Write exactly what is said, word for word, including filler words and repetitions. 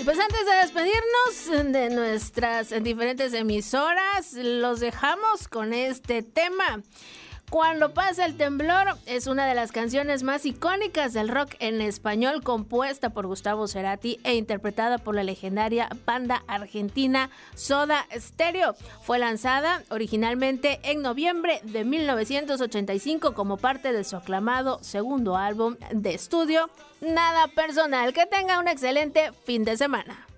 pues antes de despedirnos de nuestras diferentes emisoras, los dejamos con este tema. Cuando pasa el temblor es una de las canciones más icónicas del rock en español, compuesta por Gustavo Cerati e interpretada por la legendaria banda argentina Soda Stereo. Fue lanzada originalmente en noviembre de mil novecientos ochenta y cinco como parte de su aclamado segundo álbum de estudio, Nada Personal. Que tenga un excelente fin de semana.